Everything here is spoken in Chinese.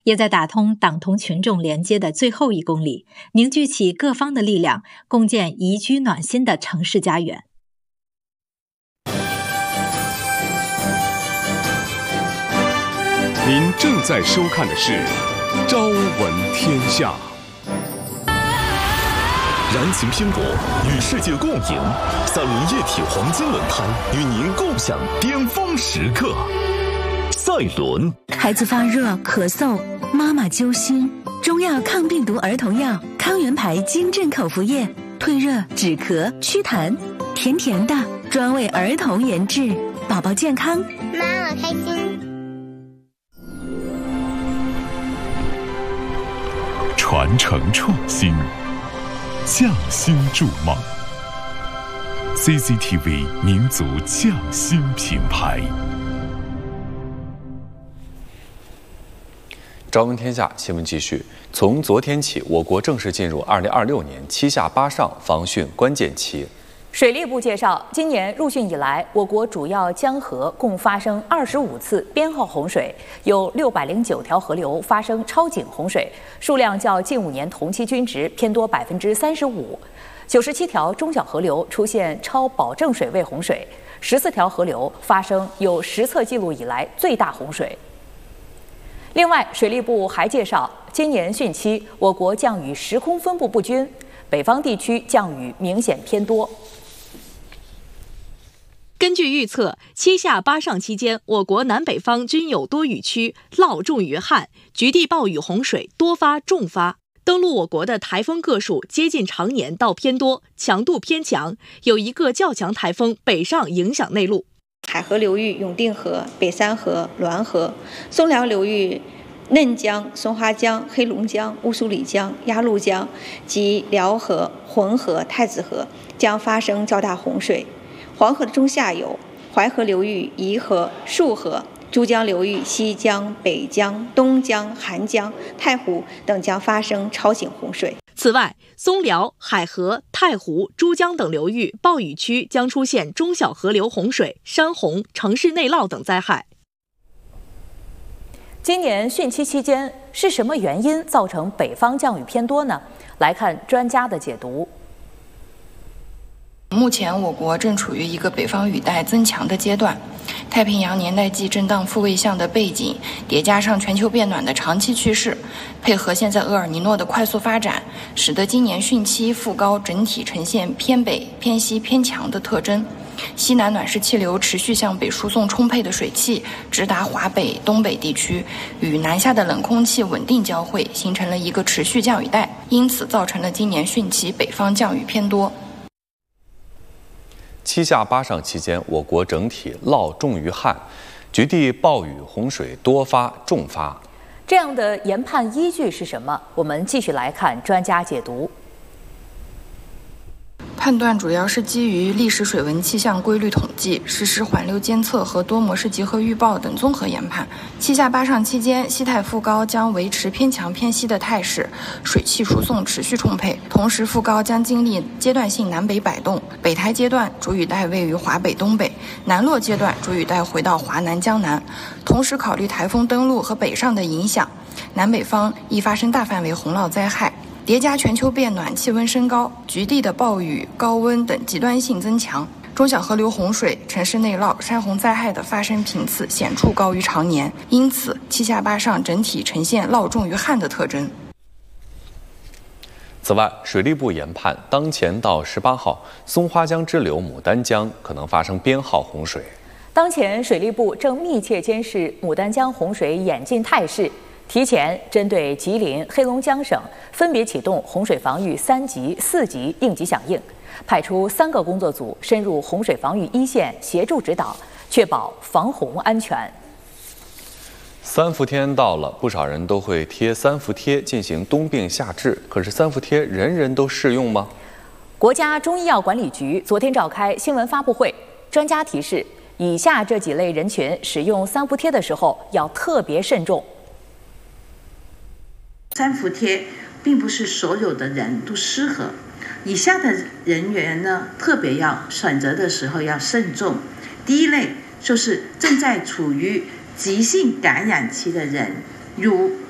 也在打通党同群众连接的最后1公里，凝聚起各方的力量，共建宜居暖心的城市家园。 您正在收看的是《朝闻天下》。 燃情拼搏，与世界共赢。三菱液体黄金轮胎与您共享巅峰时刻。赛伦， 孩子发热、咳嗽，妈妈揪心。中药抗病毒儿童药康源牌金镇口服液，退热、止咳、祛痰，甜甜的，专为儿童研制，宝宝健康， 妈妈开心。 传承创新，匠心筑梦。CCTV 民族匠心品牌。 朝闻天下新闻继续。从昨天起，我国正式进入2026年7下8上防汛关键期。 水利部介绍，今年入汛以来，我国主要江河共发生25次编号洪水，有609条河流发生超警洪水，数量较近5年同期均值偏多35%；97条中小河流出现超保证水位洪水，14条河流发生有实测记录以来最大洪水。另外，水利部还介绍，今年汛期我国降雨时空分布不均，北方地区降雨明显偏多。 根据预测，7下8上期间，我国南北方均有多雨区涝重于旱，局地暴雨洪水多发重发。登陆我国的台风个数接近常年到偏多，强度偏强，有一个较强台风北上影响内陆。 海河流域永定河、北三河、滦河；松辽流域嫩江、松花江、黑龙江、乌苏里江、鸭绿江及辽河、浑河、太子河将发生较大洪水。黄河的中下游、淮河流域宜河、束河、珠江流域西江、北江、东江、韩江、太湖等将发生超警洪水。 此外，松辽、海河、太湖、珠江等流域暴雨区将出现中小河流洪水、山洪、城市内涝等灾害。 今年汛期期间，是什么原因造成北方降雨偏多呢？来看专家的解读。 目前我国正处于一个北方雨带增强的阶段，太平洋年代际震荡复位相的背景，叠加上全球变暖的长期趋势，配合现在厄尔尼诺的快速发展，使得今年汛期副高整体呈现偏北、偏西、偏强的特征。西南暖湿气流持续向北输送充沛的水汽，直达华北、东北地区，与南下的冷空气稳定交汇，形成了一个持续降雨带，因此造成了今年汛期北方降雨偏多。 7下8上期间，我国整体涝重于旱，局地暴雨洪水多发重发。 这样的研判依据是什么？我们继续来看专家解读。 判断主要是基于历史水文气象规律统计、实时环流监测和多模式集合预报等综合研判。7下8上期间，西太副高将维持偏强偏西的态势，水汽输送持续充沛，同时副高将经历阶段性南北摆动。北台阶段主雨带位于华北东北，南落阶段主雨带回到华南江南。同时考虑台风登陆和北上的影响，南北方易发生大范围洪涝灾害。叠加全球变暖、气温升高、局地的暴雨、高温等极端性增强，中小河流洪水、城市内涝、山洪灾害的发生频次显著高于常年，因此7下8上整体呈现涝重于旱的特征。 此外，水利部研判，当前到18号，松花江支流牡丹江可能发生编号洪水。 当前，水利部正密切监视牡丹江洪水演进态势。提前针对吉林、黑龙江省分别启动洪水防御3级、4级应急响应，派出3个工作组深入洪水防御一线协助指导，确保防洪安全。 3伏天到了，不少人都会贴3伏贴进行冬病夏治，可是3伏贴人人都适用吗？ 国家中医药管理局昨天召开新闻发布会，专家提示，以下这几类人群使用3伏贴的时候要特别慎重。 3伏贴并不是所有的人都适合，以下的人员呢，特别要选择的时候要慎重。第一类就是正在处于急性感染期的人，如